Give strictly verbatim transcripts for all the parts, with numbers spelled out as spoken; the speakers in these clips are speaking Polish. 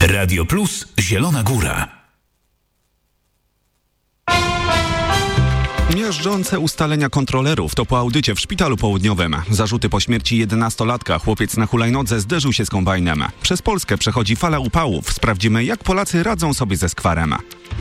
Radio Plus Zielona Góra. Miażdżące ustalenia kontrolerów to po audycie w szpitalu południowym. Zarzuty po śmierci jedenastolatka. Chłopiec na hulajnodze zderzył się z kombajnem. Przez Polskę przechodzi fala upałów. Sprawdzimy, jak Polacy radzą sobie ze skwarem.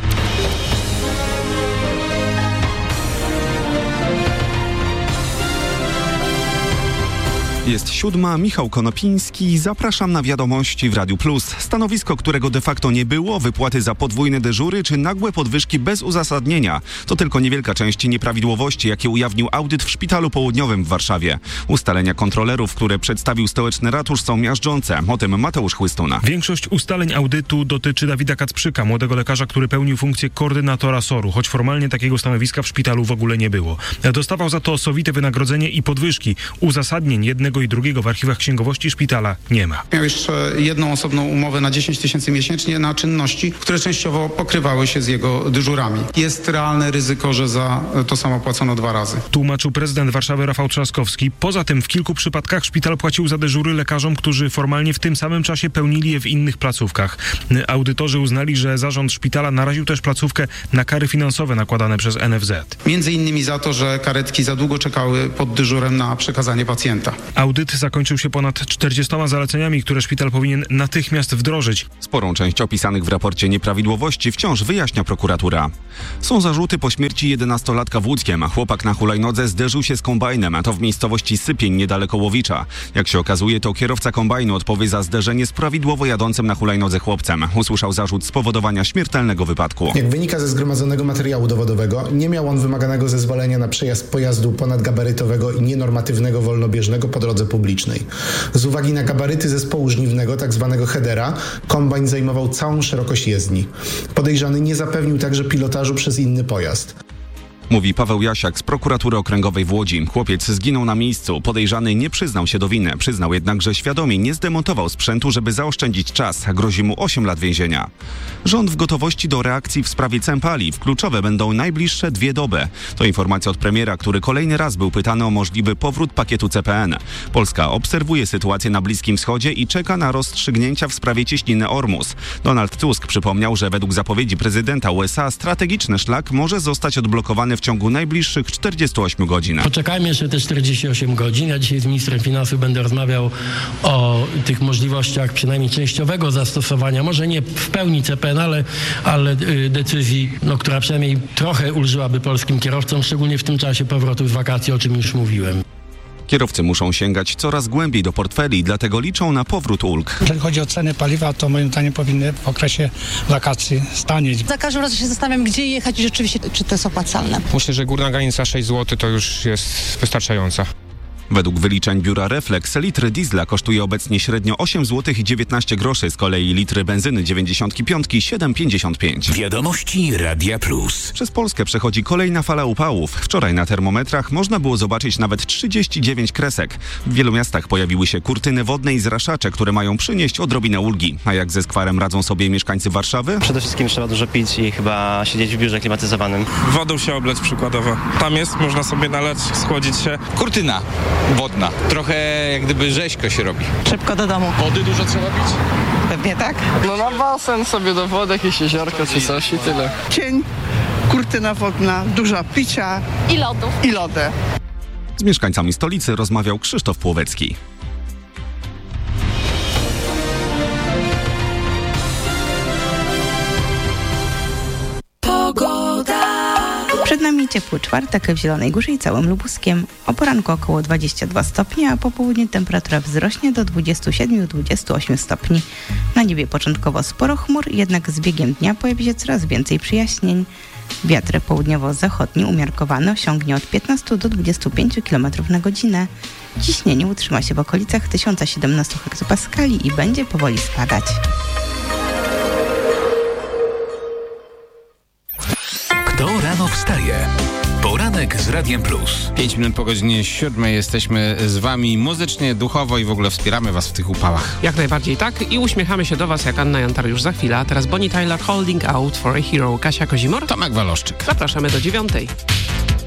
Jest siódma, Michał Konopiński. Zapraszam na wiadomości w Radiu Plus. Stanowisko, którego de facto nie było, wypłaty za podwójne dyżury czy nagłe podwyżki bez uzasadnienia. To tylko niewielka część nieprawidłowości, jakie ujawnił audyt w Szpitalu Południowym w Warszawie. Ustalenia kontrolerów, które przedstawił stołeczny ratusz, są miażdżące. O tym Mateusz Chłystuna. Większość ustaleń audytu dotyczy Dawida Kacprzyka, młodego lekarza, który pełnił funkcję koordynatora S O R-u, choć formalnie takiego stanowiska w szpitalu w ogóle nie było. Dostawał za to osobite wynagrodzenie i podwyżki. Uzasadnień jednego i drugiego w archiwach księgowości szpitala nie ma. Miał jeszcze jedną osobną umowę na dziesięć tysięcy miesięcznie na czynności, które częściowo pokrywały się z jego dyżurami. Jest realne ryzyko, że za to samo płacono dwa razy. Tłumaczył prezydent Warszawy Rafał Trzaskowski. Poza tym w kilku przypadkach szpital płacił za dyżury lekarzom, którzy formalnie w tym samym czasie pełnili je w innych placówkach. Audytorzy uznali, że zarząd szpitala naraził też placówkę na kary finansowe nakładane przez N F Z. Między innymi za to, że karetki za długo czekały pod dyżurem na przekazanie pacjenta. Audyt zakończył się ponad czterdziestoma zaleceniami, które szpital powinien natychmiast wdrożyć. Sporą część opisanych w raporcie nieprawidłowości wciąż wyjaśnia prokuratura. Są zarzuty po śmierci jedenastolatka w Łódzkiem. Chłopak na hulajnodze zderzył się z kombajnem, a to w miejscowości Sypień niedaleko Łowicza. Jak się okazuje, to kierowca kombajnu odpowie za zderzenie z prawidłowo jadącym na hulajnodze chłopcem. Usłyszał zarzut spowodowania śmiertelnego wypadku. Jak wynika ze zgromadzonego materiału dowodowego, nie miał on wymaganego zezwolenia na przejazd pojazdu ponadgabarytowego i nienormatywnego wolnobieżnego po drodze publicznej. Z uwagi na gabaryty zespołu żniwnego, tak zwanego headera, kombajn zajmował całą szerokość jezdni. Podejrzany nie zapewnił także pilotażu przez inny pojazd. Mówi Paweł Jasiak z prokuratury okręgowej w Łodzi. Chłopiec zginął na miejscu. Podejrzany nie przyznał się do winy. Przyznał jednak, że świadomie nie zdemontował sprzętu, żeby zaoszczędzić czas. Grozi mu osiem lat więzienia. Rząd w gotowości do reakcji w sprawie cen paliw. Kluczowe będą najbliższe dwie doby. To informacja od premiera, który kolejny raz był pytany o możliwy powrót pakietu C P N. Polska obserwuje sytuację na Bliskim Wschodzie i czeka na rozstrzygnięcia w sprawie cieśniny Ormus. Donald Tusk przypomniał, że według zapowiedzi prezydenta U S A strategiczny szlak może zostać odblokowany w ciągu najbliższych czterdziestu ośmiu godzin. Poczekajmy jeszcze te czterdzieści osiem godzin. Ja dzisiaj z ministrem finansów będę rozmawiał o tych możliwościach przynajmniej częściowego zastosowania, może nie w pełni C P N, ale, ale decyzji, no, która przynajmniej trochę ulżyłaby polskim kierowcom, szczególnie w tym czasie powrotu z wakacji, o czym już mówiłem. Kierowcy muszą sięgać coraz głębiej do portfeli, dlatego liczą na powrót ulg. Jeżeli chodzi o ceny paliwa, to moim zdaniem powinny w okresie wakacji stanieć. Za każdym razem się zastanawiam, gdzie jechać i rzeczywiście, czy to jest opłacalne. Myślę, że górna granica sześć złotych to już jest wystarczająca. Według wyliczeń biura Reflex litr diesla kosztuje obecnie średnio osiem złotych i dziewiętnaście groszy, z kolei litry benzyny dziewięćdziesiąt pięć siedem pięćdziesiąt pięć. Wiadomości Radia Plus. Przez Polskę przechodzi kolejna fala upałów. Wczoraj na termometrach można było zobaczyć nawet trzydzieści dziewięć kresek. W wielu miastach pojawiły się kurtyny wodne i zraszacze, które mają przynieść odrobinę ulgi. A jak ze skwarem radzą sobie mieszkańcy Warszawy? Przede wszystkim trzeba dużo pić i chyba siedzieć w biurze klimatyzowanym. Wodą się obleć przykładowo. Tam jest, można sobie nalać, schłodzić się. Kurtyna wodna. Trochę jak gdyby rzeźko się robi. Szybko do domu. Wody dużo trzeba pić? Pewnie tak. No na basen sobie do wody, jakieś jeziorko czy coś i tyle. Cień, kurtyna wodna, dużo picia i lodów. I lody. Z mieszkańcami stolicy rozmawiał Krzysztof Płowecki. Przed nami ciepły czwartek w Zielonej Górze i całym Lubuskiem. O poranku około dwadzieścia dwa stopnie, a po południu temperatura wzrośnie do dwudziestu siedmiu do dwudziestu ośmiu stopni. Na niebie początkowo sporo chmur, jednak z biegiem dnia pojawi się coraz więcej przyjaśnień. Wiatr południowo-zachodni umiarkowany osiągnie od piętnastu do dwudziestu pięciu kilometrów na godzinę. Ciśnienie utrzyma się w okolicach tysiąc siedemnaście hektopaskali i będzie powoli spadać. Kto rano wstaje? Poranek z Radiem Plus. Pięć minut po godzinie siódmej jesteśmy z wami muzycznie, duchowo i w ogóle wspieramy was w tych upałach. Jak najbardziej tak i uśmiechamy się do was jak Anna Jantar już za chwilę. A teraz Bonnie Tyler, Holding Out for a Hero. Kasia Kozimor. Tomek Waloszczyk. Zapraszamy do dziewiątej.